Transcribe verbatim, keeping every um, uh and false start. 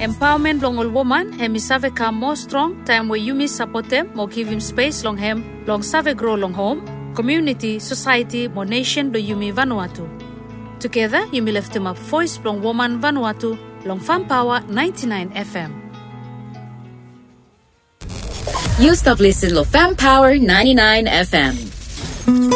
Empowerment long all woman, hemi save ka more strong, time where you miss support them, more give him space long hem, long save grow long home, community, society, more nation do you me Vanuatu. Together, you may lift him up voice long woman Vanuatu, long Farm Power ninety-nine F M. You stop listening to Farm Power ninety-nine F M.